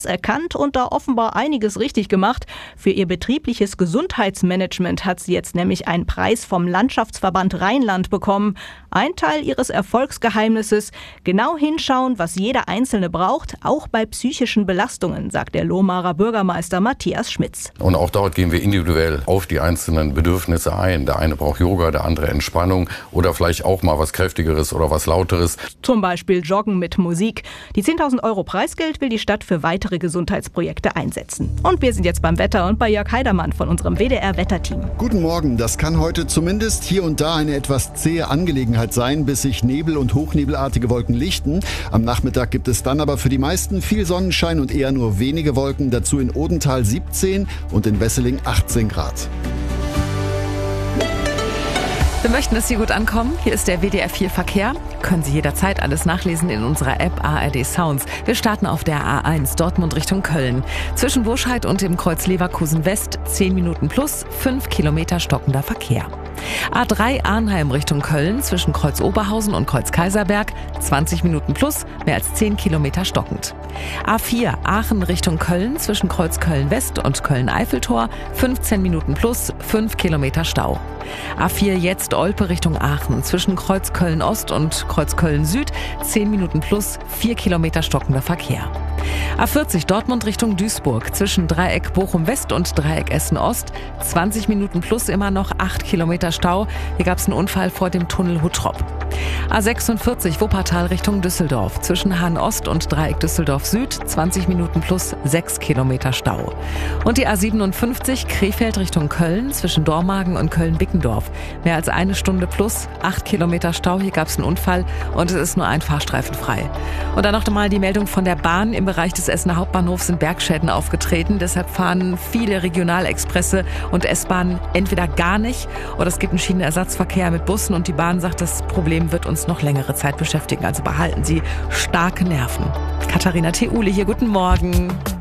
erkannt und da offenbar einiges richtig gemacht. Für ihr betriebliches Gesundheitsmanagement hat sie jetzt nämlich einen Preis vom Landschaftsverband Rheinland bekommen. Ein Teil ihres Erfolgsgeheimnisses: genau hinschauen, was jeder Einzelne braucht, auch bei psychischen Belastungen, sagt der Lohmarer Bürgermeister Matthias Schmitz. Und auch dort gehen wir individuell auf die einzelnen Bedürfnisse ein. Der eine braucht Yoga, der andere Entspannung oder vielleicht auch mal was Kräftigeres oder was Lauteres. Zum Beispiel Joggen mit Musik. Die 10.000 Euro Preisgeld will die Stadt für weitere Gesundheitsprojekte einsetzen. Und wir sind jetzt beim Wetter und bei Jörg Heidermann von unserem WDR-Wetterteam. Guten Morgen, das kann heute zumindest hier und da eine etwas zähe Angelegenheit sein, bis sich Nebel und hochnebelartige Wolken lichten. Am Nachmittag gibt es dann aber für die meisten viel Sonnenschein und eher nur wenige Wolken, dazu in Odenthal 17 und in Wesseling 18 Grad. Wir möchten, dass Sie gut ankommen. Hier ist der WDR 4 Verkehr. Können Sie jederzeit alles nachlesen in unserer App ARD Sounds. Wir starten auf der A1 Dortmund Richtung Köln. Zwischen Burscheid und dem Kreuz Leverkusen West 10 Minuten plus 5 Kilometer stockender Verkehr. A3 Arnheim Richtung Köln zwischen Kreuz Oberhausen und Kreuz Kaiserberg 20 Minuten plus, mehr als 10 Kilometer stockend. A4 Aachen Richtung Köln zwischen Kreuz Köln West und Köln Eiffeltor 15 Minuten plus 5 Kilometer Stau. A4 jetzt Olpe Richtung Aachen zwischen Kreuz Köln Ost und Kreuz Köln Süd 10 Minuten plus 4 Kilometer stockender Verkehr. A40 Dortmund Richtung Duisburg zwischen Dreieck Bochum West und Dreieck Essen Ost 20 Minuten plus immer noch 8 Kilometer Stau. Hier gab es einen Unfall vor dem Tunnel Huttrop. A46 Wuppertal Richtung Düsseldorf zwischen Hahn Ost und Dreieck Düsseldorf Süd 20 Minuten plus 6 Kilometer Stau. Und die A57 Krefeld Richtung Köln zwischen Dormagen und Köln-Bickendorf mehr als eine Stunde plus 8 Kilometer Stau. Hier gab es einen Unfall und es ist nur ein Fahrstreifen frei. Und dann noch einmal die Meldung von der Bahn. Im Bereich des Essener Hauptbahnhofs sind Bergschäden aufgetreten. Deshalb fahren viele Regionalexpresse und S-Bahnen entweder gar nicht oder es gibt einen Schienenersatzverkehr mit Bussen und die Bahn sagt, das Problem wird uns noch längere Zeit beschäftigen. Also behalten Sie starke Nerven. Katharina Theule hier, guten Morgen.